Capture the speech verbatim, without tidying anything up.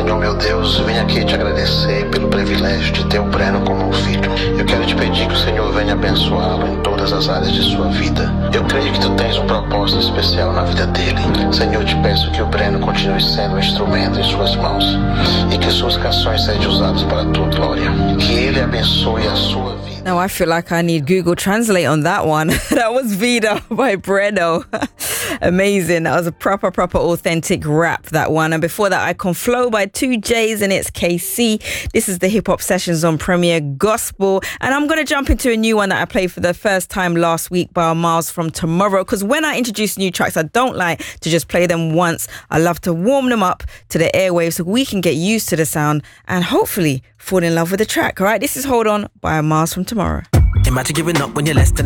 Senhor meu Deus, venho aqui te agradecer pelo privilégio de ter o Breno como um filho. Eu quero te pedir que o Senhor venha abençoá-lo em todas as áreas de sua vida. Eu creio que tu tens um propósito especial na vida dele. Senhor, te peço que o Breno continue sendo um instrumento em suas mãos e que suas canções sejam usadas para a tua glória. Que ele abençoe a sua vida. Now I feel like I need Google Translate on that one. That was Vida by Breno. Amazing. That was a proper, proper authentic rap, that one. And before that, I Can Flow by two J's and it's K C. This is the Hip Hop Sessions on Premier Gospel. And I'm going to jump into a new one that I played for the first time last week by Miles from Tomorrow. Because when I introduce new tracks, I don't like to just play them once. I love to warm them up to the airwaves so we can get used to the sound and hopefully fall in love with the track. All right, this is Hold On by Miles from Tomorrow. Imagine giving up when you're less than